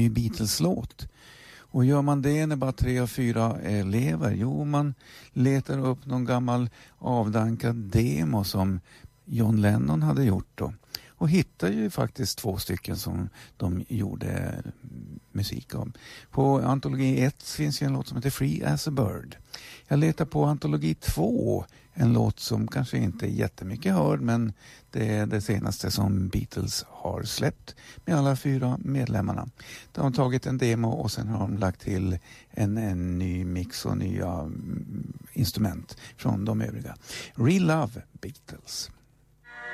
ny Beatles-låt. Och gör man det när bara 3 av 4 lever? Jo, man letar upp någon gammal avdankad demo som John Lennon hade gjort då. Och hittar ju faktiskt 2 stycken som de gjorde musik om. På antologi 1 finns ju en låt som heter Free as a Bird. Jag letar på antologi 2, en låt som kanske inte är jättemycket hörd, men det är det senaste som Beatles har släppt med alla 4 medlemmarna. De har tagit en demo och sen har de lagt till en ny mix och nya instrument från de övriga. Real Love, Beatles.